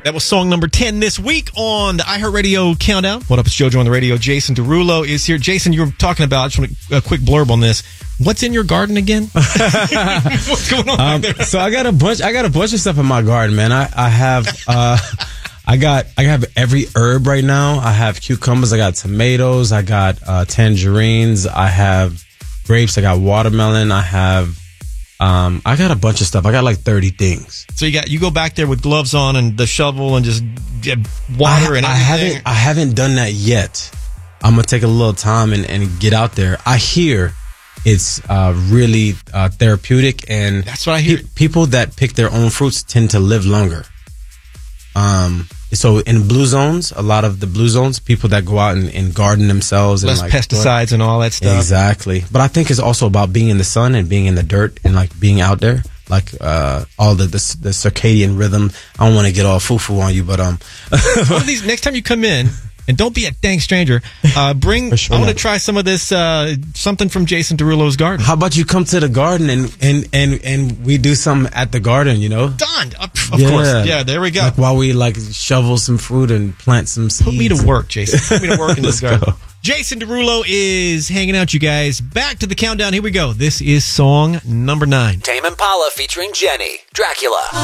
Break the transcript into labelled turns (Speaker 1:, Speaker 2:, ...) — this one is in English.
Speaker 1: That was song number 10 this week on the iHeartRadio Countdown. What up, it's JoJo on the radio. Jason Derulo is here. Jason, you were talking about, I just want a quick blurb on this. What's in your garden again? What's going on back there?
Speaker 2: So I got a bunch of stuff in my garden, man. I have every herb right now. I have cucumbers, I got tomatoes, I got tangerines, I have grapes, I got watermelon, I got a bunch of stuff. I got like 30 things.
Speaker 1: So you go back there with gloves on and the shovel and just water and everything?
Speaker 2: I haven't done that yet. I'm going to take a little time and get out there. I hear it's really therapeutic, and
Speaker 1: that's what I hear.
Speaker 2: People that pick their own fruits tend to live longer. So in blue zones, a lot of the blue zones, people that go out and garden themselves.
Speaker 1: Less
Speaker 2: and
Speaker 1: pesticides and all that stuff.
Speaker 2: Exactly. But I think it's also about being in the sun and being in the dirt and like being out there. Like all the circadian rhythm. I don't want to get all foo-foo on you, but
Speaker 1: one of these, next time you come in, and don't be a dang stranger, I want to try some of this, something from Jason Derulo's garden.
Speaker 2: How about you come to the garden and we do something at the garden, you know?
Speaker 1: Done. Of course. Yeah, there we go.
Speaker 2: Like while we shovel some fruit and plant some seeds.
Speaker 1: Put me to work, Jason. Put me to work in this garden. Jason Derulo is hanging out, you guys. Back to the countdown. Here we go. This is song number 9.
Speaker 3: Tame Impala featuring Jenny, Dracula.